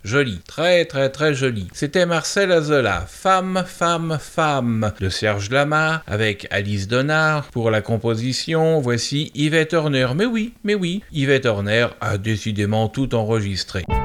joli, très très très joli. C'était Marcel Azola, Femme, femme, femme de Serge Lama avec Alice Donard pour la composition. Voici Yvette Horner. Mais oui, Yvette Horner a décidément tout enregistré.